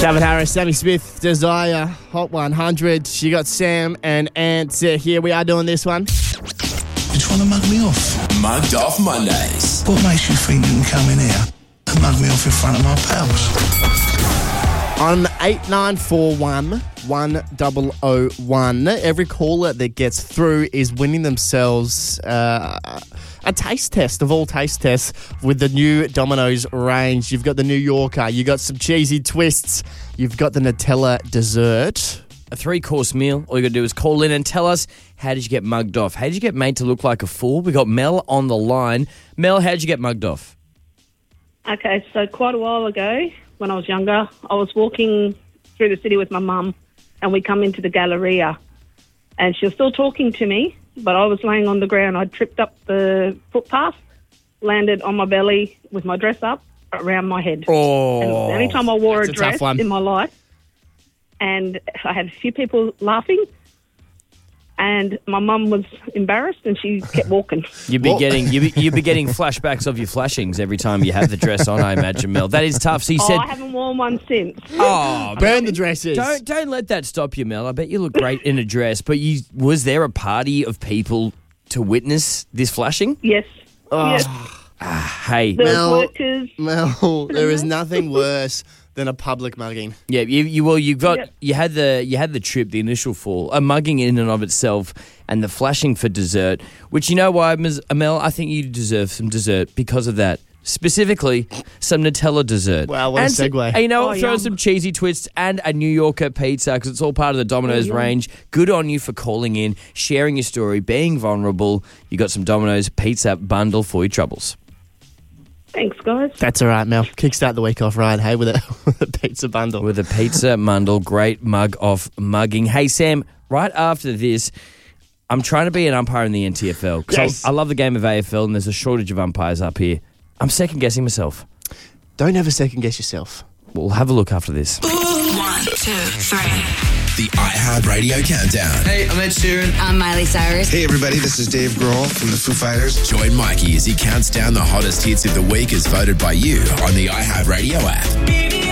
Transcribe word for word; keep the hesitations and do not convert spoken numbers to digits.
Calvin Harris, Sammy Smith, Desire, Hot one hundred. You got Sam and Ant. Uh, here we are doing this one. You're trying to mug me off. Mugged Off Mondays. What makes you think you can come in here and mug me off in front of my pals? On eight nine four one, one zero zero one, every caller that gets through is winning themselves uh, a taste test of all taste tests with the new Domino's range. You've got the New Yorker, you've got some cheesy twists, you've got the Nutella dessert. A three-course meal. All you got to do is call in and tell us, how did you get mugged off? How did you get made to look like a fool? We got Mel on the line. Mel, how did you get mugged off? Okay, so quite a while ago, when I was younger, I was walking through the city with my mum, and we come into the Galleria, and she was still talking to me, but I was laying on the ground. I tripped up the footpath, landed on my belly with my dress up around my head. Oh, and the only time I wore a that's a tough dress one. in my life, and I had a few people laughing, and my mum was embarrassed, and she kept walking. You'd be Well- getting you'd be, you'd be getting flashbacks of your flashings every time you have the dress on, I imagine, Mel. That is tough. So you Oh, said, I haven't worn one since. oh, Burn the dresses. Don't don't let that stop you, Mel. I bet you look great in a dress. But you was there a party of people to witness this flashing? Yes. Oh. Yes. Hey, There Mel- was workers. Mel, there is nothing worse than a public mugging. yeah, you, you well you got Yep. you had the you had the trip, the initial fall, a mugging in and of itself, and the flashing for dessert. Which you know why, Miz Mel, I think you deserve some dessert because of that. Specifically, some Nutella dessert. Wow, what a and so- segue. and you know, Oh, what? throw yum. some cheesy twists and a New Yorker pizza because it's all part of the Domino's Oh, yum. range. Good on you for calling in, sharing your story, being vulnerable. You got some Domino's pizza bundle for your troubles. Thanks, guys. That's all right, Mel. Kickstart the week off right, hey, with a, with a pizza bundle. With a pizza bundle, great mug off mugging. Hey, Sam, right after this, I'm trying to be an umpire in the N T F L because Yes. I, I love the game of A F L and there's a shortage of umpires up here. I'm second guessing myself. Don't ever second guess yourself. We'll have a look after this. One, two, three. The iHeartRadio Countdown. Hey, I'm Ed Sheeran. I'm Miley Cyrus. Hey everybody, this is Dave Grohl from the Foo Fighters. Join Mikey as he counts down the hottest hits of the week as voted by you on the iHeartRadio app.